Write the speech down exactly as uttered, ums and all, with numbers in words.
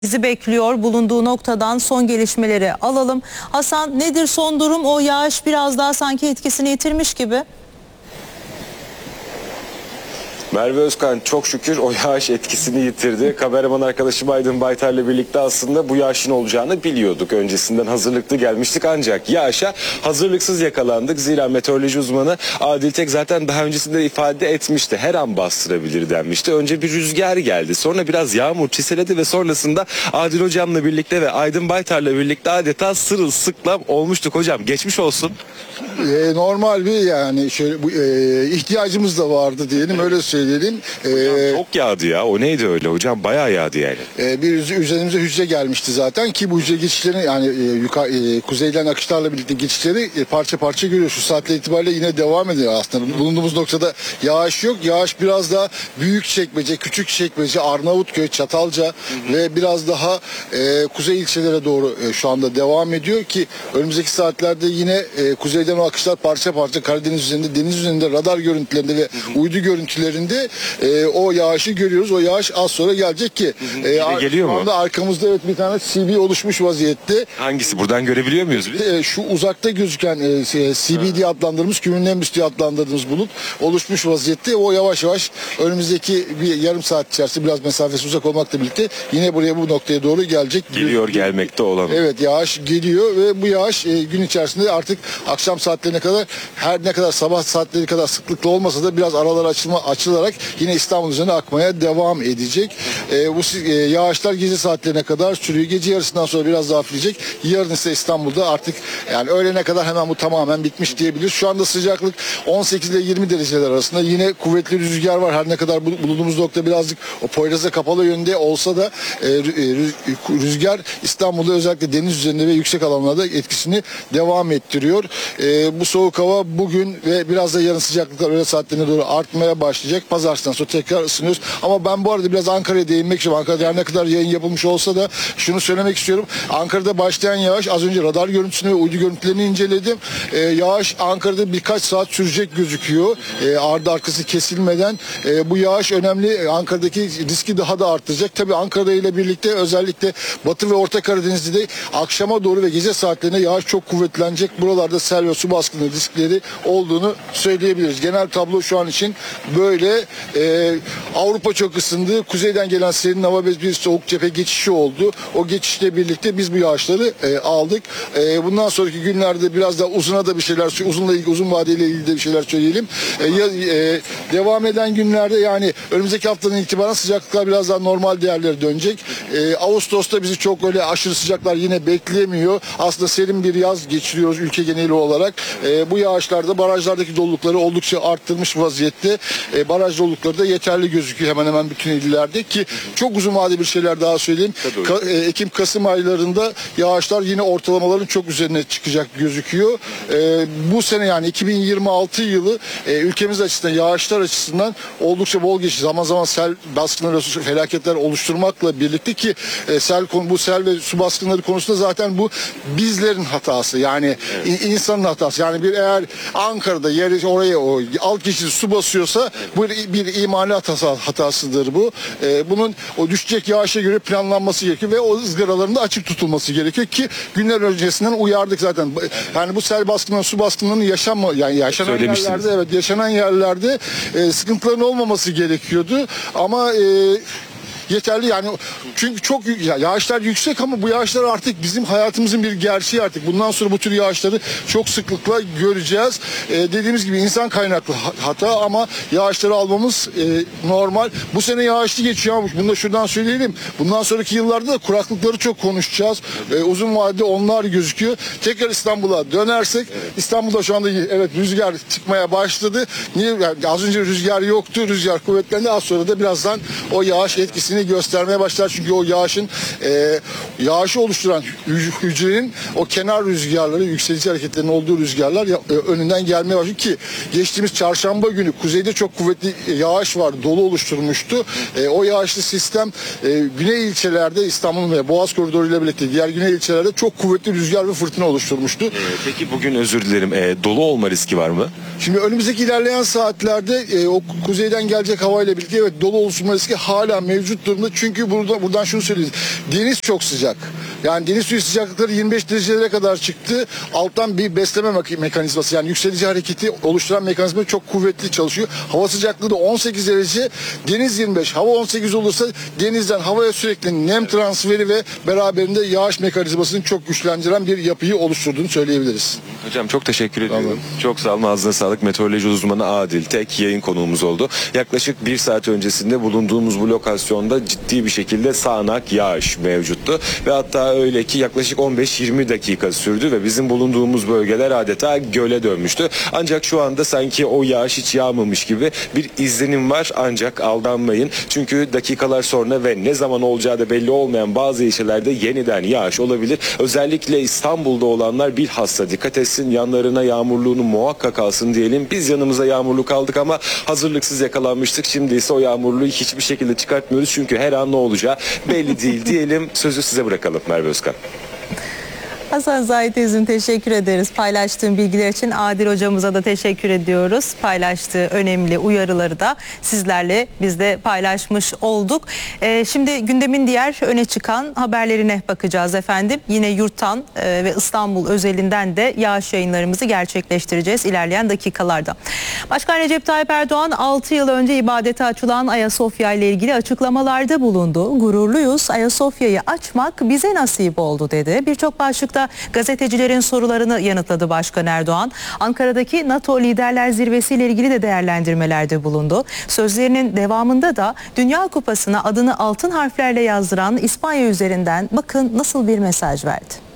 Bizi bekliyor. Bulunduğu noktadan son gelişmeleri alalım. Hasan, nedir son durum? O yağış biraz daha sanki etkisini yitirmiş gibi. Merve Özkan, çok şükür o yağış etkisini yitirdi. Kameraman arkadaşım Aydın Baytar'la birlikte aslında bu yağışın olacağını biliyorduk. Öncesinden hazırlıklı gelmiştik ancak yağışa hazırlıksız yakalandık. Zira meteoroloji uzmanı Adil Tek zaten daha öncesinde ifade etmişti. Her an bastırabilir denmişti. Önce bir rüzgar geldi. Sonra biraz yağmur çiseledi ve sonrasında Adil Hocam'la birlikte ve Aydın Baytar'la birlikte adeta sırılsıklam olmuştuk. Hocam geçmiş olsun. E, normal bir yani şöyle bu, e, ihtiyacımız da vardı diyelim, öyle söyleyelim. Hocam çok yağdı ya. O neydi öyle hocam? Bayağı yağdı yani. E, bir üzerimize hücre gelmişti zaten ki bu hücre geçişlerini yani e, yukarı, e, kuzeyden akışlarla birlikte geçişleri e, parça parça görüyoruz. Şu saatle itibariyle yine devam ediyor aslında. Bulunduğumuz noktada yağış yok. Yağış biraz daha Büyükçekmece, Küçükçekmece, Arnavutköy, Çatalca hı hı. ve biraz daha e, kuzey ilçelere doğru e, şu anda devam ediyor ki önümüzdeki saatlerde yine e, kuzeyden o akışlar parça parça Karadeniz üzerinde, deniz üzerinde, radar görüntülerinde ve hı hı. uydu görüntülerinde e, o yağışı görüyoruz. O yağış az sonra gelecek ki hı hı. E, geliyor şu anda mu? Arkamızda evet bir tane C B oluşmuş vaziyette. Hangisi? Buradan görebiliyor muyuz biz? E, şu uzakta gözüken e, C B diye adlandırdığımız, kümülenmiş diye adlandırdığımız bulut oluşmuş vaziyette. O yavaş yavaş önümüzdeki bir yarım saat içerisinde, biraz mesafesi uzak olmakla birlikte yine buraya, bu noktaya doğru gelecek. Geliyor, gelmekte olan. Evet, yağış geliyor ve bu yağış e, gün içerisinde artık akşam saatlerine kadar, her ne kadar sabah saatleri kadar sıklıkla olmasa da biraz aralar açılma, açılarak yine İstanbul üzerine akmaya devam edecek. E, bu e, yağışlar gece saatlerine kadar sürüyor. Gece yarısından sonra biraz daha hafifleyecek. Yarın ise İstanbul'da artık yani öğlene kadar hemen bu tamamen bitmiş diyebiliriz. Şu anda sıcaklık on sekiz ile yirmi dereceler arasında. Yine kuvvetli rüzgar var. Her ne kadar bulunduğumuz nokta birazcık o Poyraz'a kapalı yönde olsa da e, rüzgar İstanbul'da özellikle deniz üzerinde ve yüksek alanlarda etkisini devam ettiriyor. E, bu soğuk hava bugün ve biraz da yarın sıcaklıklar öğle saatlerine doğru artmaya başlayacak. Pazartesinden sonra tekrar ısınıyoruz. Ama ben bu arada biraz Ankara'ya değinmek istiyorum. Ankara'da her ne kadar yayın yapılmış olsa da şunu söylemek istiyorum. Ankara'da başlayan yağış, az önce radar görüntüsünü ve uydu görüntülerini inceledim. E, yağış Ankara'da birkaç saat sürecek gözüküyor. E, ardı arkası kesilmeden. E, bu yağış önemli. Ankara'daki riski daha da arttıracak. Tabii Ankara ile birlikte özellikle Batı ve Orta Karadeniz'de de akşama doğru ve gece saatlerinde yağış çok kuvvetlenecek. Buralarda sel ve su baskını riskleri olduğunu söyleyebiliriz. Genel tablo şu an için böyle. E, Avrupa çok ısındı. Kuzeyden gelen serin hava ve bir soğuk cephe geçişi oldu. O geçişle birlikte biz bu yağışları e, aldık. E, bundan sonraki günlerde biraz daha uzuna da bir şeyler, uzunla ilgili, uzun vadeyle ilgili de bir şeyler söyleyelim. E, ya, e, devam eden günlerde yani önümüzdeki haftanın itibaren sıcaklıklar biraz daha normal değerlere dönecek. E, Ağustos'ta bizi çok öyle aşırı sıcaklar yine beklemiyor. Aslında serin bir yaz geçiriyoruz ülke geneli olarak. E, bu yağışlarda barajlardaki dolulukları oldukça arttırmış vaziyette. E, baraj dolulukları da yeterli gözüküyor hemen hemen bütün illerde ki çok uzun vadeli bir şeyler daha söyleyeyim. Ka- e, Ekim-Kasım aylarında yağışlar yine ortalamaların çok üzerine çıkacak gözüküyor. E, bu sene yani iki bin yirmi altı yılı e, ülkemiz açısından, yağışlar açısından oldukça bol geçici. Zaman zaman sel baskınları ve felaketler oluşturmakla birlikte ki e, sel bu sel ve su baskınları konusunda zaten bu bizlerin hatası. Yani evet. in, insanın hatası. Yani bir eğer Ankara'da yeri oraya o alt geçidi su basıyorsa bu bir imalat hatasıdır bu. E, bunun o düşecek yağışa göre planlanması gerekiyor ve o ızgaraların da açık tutulması gerekiyor ki günler öncesinden uyardık zaten. Yani bu sel baskınlarının, su baskınlarının yaşanma yani yaşanan yerlerde evet yaşanan yerlerde e, sıkıntıların olmaması gerekiyordu ama e, yeterli yani çünkü çok ya, yağışlar yüksek ama bu yağışlar artık bizim hayatımızın bir gerçeği artık. Bundan sonra bu tür yağışları çok sıklıkla göreceğiz. Ee, dediğimiz gibi insan kaynaklı hata ama yağışları almamız e, normal. Bu sene yağışlı geçiyormuş. Bunu da şuradan söyleyelim. Bundan sonraki yıllarda da kuraklıkları çok konuşacağız. Ee, uzun vadede onlar gözüküyor. Tekrar İstanbul'a dönersek İstanbul'da şu anda evet rüzgar çıkmaya başladı. Niye? Yani az önce rüzgar yoktu. Rüzgar kuvvetlendi. Az sonra da birazdan o yağış etkisini göstermeye başlar çünkü o yağışın e, yağışı oluşturan hücrenin o kenar rüzgarları, yükselici hareketlerin olduğu rüzgarlar ya, e, önünden gelmeye başlıyor ki geçtiğimiz çarşamba günü kuzeyde çok kuvvetli yağış var, dolu oluşturmuştu. E, o yağışlı sistem e, güney ilçelerde İstanbul ve Boğaz koridoru ile birlikte diğer güney ilçelerde çok kuvvetli rüzgar ve fırtına oluşturmuştu. E, peki bugün özür dilerim e, dolu olma riski var mı? Şimdi önümüzdeki ilerleyen saatlerde e, o kuzeyden gelecek havayla birlikte evet dolu oluşma riski hala mevcut kritik durumda. Çünkü burada buradan şunu söyleyeyim. Deniz çok sıcak. Yani deniz suyu sıcaklıkları yirmi beş derecelere kadar çıktı. Alttan bir besleme mek- mekanizması yani yükselici hareketi oluşturan mekanizma çok kuvvetli çalışıyor. Hava sıcaklığı da on sekiz derece. Deniz yirmi beş. Hava on sekiz olursa denizden havaya sürekli nem transferi ve beraberinde yağış mekanizmasını çok güçlendiren bir yapıyı oluşturduğunu söyleyebiliriz. Hocam çok teşekkür ediyorum. Çok sağ olun. Ağzına sağlık. Meteoroloji uzmanı Adil Tek yayın konuğumuz oldu. Yaklaşık bir saat öncesinde bulunduğumuz bu lokasyonda ciddi bir şekilde sağanak yağış mevcuttu. Ve hatta öyle ki yaklaşık on beş yirmi dakika sürdü ve bizim bulunduğumuz bölgeler adeta göle dönmüştü. Ancak şu anda sanki o yağış hiç yağmamış gibi bir izlenim var. Ancak aldanmayın. Çünkü dakikalar sonra ve ne zaman olacağı da belli olmayan bazı ilçelerde yeniden yağış olabilir. Özellikle İstanbul'da olanlar bilhassa dikkat etsin, yanlarına yağmurluğunu muhakkak alsın diyelim. Biz yanımıza yağmurluk aldık ama hazırlıksız yakalanmıştık. Şimdi ise o yağmurluğu hiçbir şekilde çıkartmıyoruz. Çünkü her an ne olacağı belli değil diyelim. Sözü size bırakalım Merve Özkan. Hasan Zahit Üzüm, teşekkür ederiz. Paylaştığın bilgiler için Adil hocamıza da teşekkür ediyoruz. Paylaştığı önemli uyarıları da sizlerle biz de paylaşmış olduk. Ee, şimdi gündemin diğer öne çıkan haberlerine bakacağız efendim. Yine yurttan e, ve İstanbul özelinden de yağış yayınlarımızı gerçekleştireceğiz ilerleyen dakikalarda. Başkan Recep Tayyip Erdoğan altı yıl önce ibadete açılan Ayasofya ile ilgili açıklamalarda bulundu. Gururluyuz, Ayasofya'yı açmak bize nasip oldu dedi. Birçok başlıkta gazetecilerin sorularını yanıtladı Başkan Erdoğan. Ankara'daki NATO Liderler Zirvesi ile ilgili de değerlendirmelerde bulundu. Sözlerinin devamında da Dünya Kupası'na adını altın harflerle yazdıran İspanya üzerinden bakın nasıl bir mesaj verdi.